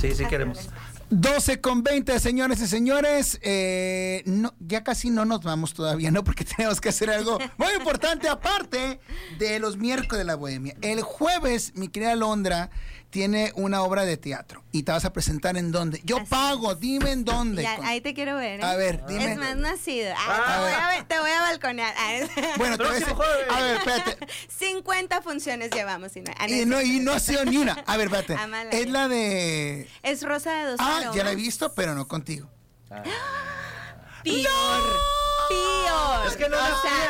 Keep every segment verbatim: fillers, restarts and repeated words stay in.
Sí, sí queremos. doce con veinte, señores y señores. Eh, no, ya casi no nos vamos todavía, ¿no? Porque tenemos que hacer algo muy importante, aparte de los miércoles de la Bohemia. El jueves, mi querida Londra, tiene una obra de teatro. ¿Y te vas a presentar en dónde? Yo Así pago, es. Dime en dónde. Ya, ahí te quiero ver, ¿eh? A ver, dime. Es más nacido. Ah, ah, te, voy a ver, te voy a balconear. Bueno, te voy a decir, a ver, espérate. cincuenta funciones llevamos. Y no, y, no, y no ha sido ni una. A ver, espérate. Amala, es la de... Es Rosa de Dos Ah, Aromas. ya la he visto, pero no contigo. Ah. Peor. ¡No! Peor. Es que no, o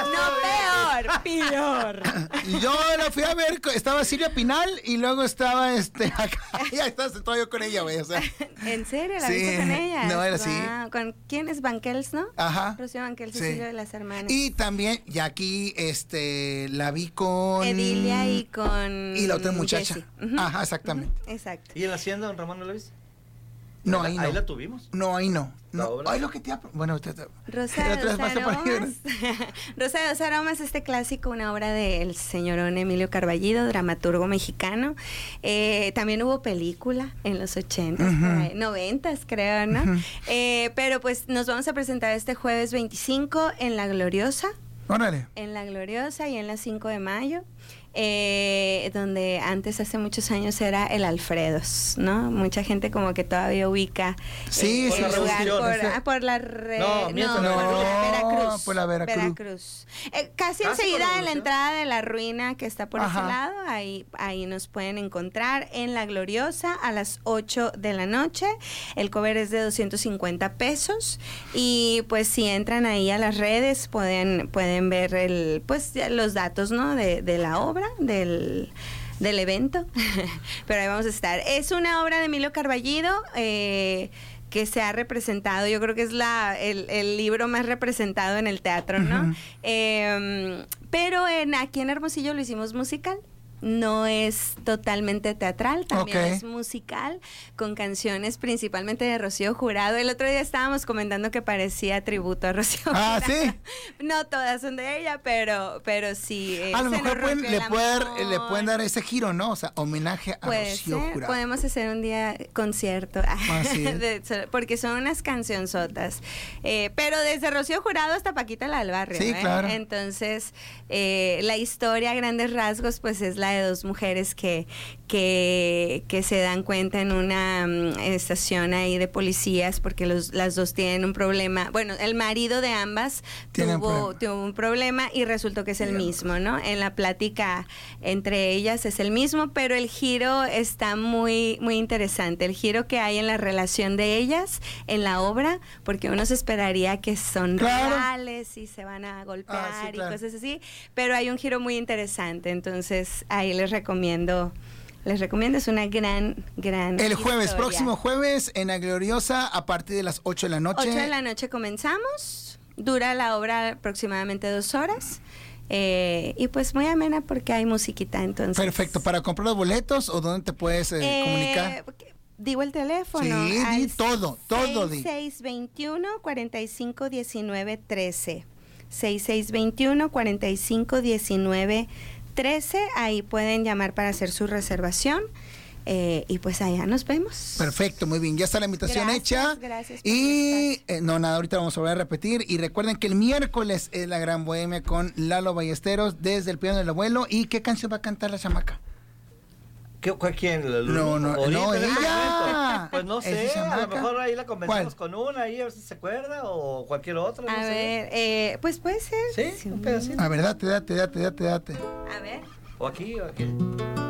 sea, no peor, peor. Yo la fui a ver, estaba Silvia Pinal y luego estaba este acá. Ya estás todavía con ella, güey. O sea. ¿En serio? ¿La sí. viste con ella? No, era wow. así. ¿Con quién es Banquels, no? Ajá. Rocío Banquels y sí. Silvia de las Hermanas. Y también, ya aquí, este, la vi con Edilia y con y la otra muchacha. Uh-huh. Ajá, exactamente. Uh-huh. Exacto. ¿Y en la hacienda, don Ramón, no la viste? No, ahí, ahí no. Ahí la tuvimos. No, ahí no. No, obra? Ay, lo que te ha... Bueno, te, te, Rosa de Dos Aromas. Rosa de Dos Aromas, este clásico, una obra del señorón Emilio Carballido, dramaturgo mexicano. Eh, también hubo película en los ochentas, uh-huh. noventas, creo, ¿no? Uh-huh. Eh, pero pues nos vamos a presentar este jueves veinticinco en La Gloriosa. Órale. En La Gloriosa y en la cinco de mayo. Eh, donde antes, hace muchos años, era el Alfredos, ¿no? Mucha gente como que todavía ubica sí, eh, sí, el lugar por, ese... ah, por la re... no, no, no, por la Veracruz. Por la Veracruz. Veracruz. Eh, casi enseguida en la entrada de la ruina que está por Ajá. ese lado, ahí, ahí nos pueden encontrar en La Gloriosa a las ocho de la noche. El cover es de doscientos cincuenta pesos y pues si entran ahí a las redes pueden, pueden ver el, pues los datos, ¿no? de, de la obra. Del, del evento, pero ahí vamos a estar. Es una obra de Emilio Carballido eh, que se ha representado, yo creo que es la el, el libro más representado en el teatro, ¿no? Uh-huh. Eh, pero en, aquí en Hermosillo lo hicimos musical. No es totalmente teatral, también okay. es musical, con canciones principalmente de Rocío Jurado. El otro día estábamos comentando que parecía tributo a Rocío ah, Jurado. ¿sí? No todas son de ella, pero, pero sí. Eh, a lo mejor pueden, le, pueden, le pueden dar ese giro, ¿no? O sea, homenaje a Puede Rocío ser. Jurado. Podemos hacer un día concierto, ah, ¿sí? de, porque son unas cancionzotas. Eh, pero desde Rocío Jurado hasta Paquita la del Barrio. Sí, ¿eh? claro. Entonces, eh, la historia a grandes rasgos, pues es la de dos mujeres que, que, que se dan cuenta en una um, estación ahí de policías porque los, las dos tienen un problema. Bueno, el marido de ambas tuvo, tuvo un problema y resultó que es el mismo, ¿no? En la plática entre ellas es el mismo, pero el giro está muy, muy interesante. El giro que hay en la relación de ellas en la obra, porque uno se esperaría que son claro. reales y se van a golpear ah, sí, claro. y cosas así, pero hay un giro muy interesante. Entonces, ahí les recomiendo, les recomiendo, es una gran, gran El jueves, historia. próximo jueves, en La Gloriosa, a partir de las ocho de la noche. ocho de la noche comenzamos, dura la obra aproximadamente dos horas, eh, y pues muy amena porque hay musiquita, entonces. Perfecto, ¿para comprar los boletos o dónde te puedes eh, eh, comunicar? Digo el teléfono. Sí, di todo, todo di. seis seis dos uno, cuatro cinco uno nueve uno tres. seis seis dos uno, cuatro cinco uno nueve trece, ahí pueden llamar para hacer su reservación eh, y pues allá nos vemos. Perfecto, muy bien, ya está la invitación gracias, hecha gracias y eh, no nada, ahorita vamos a volver a repetir y recuerden que el miércoles es la Gran Bohemia con Lalo Ballesteros desde el piano del abuelo. ¿Y qué canción va a cantar la chamaca? ¿Qué, ¿Quién? No, no, no, ella. Pues no sé, a lo mejor ahí la convencemos con una, ahí a ver si se acuerda, o cualquier otra. A no ver, sé. eh, pues puede ser. ¿Sí? Un pedacito. A ver, date, date, date, date, date. A ver. O aquí, o aquí.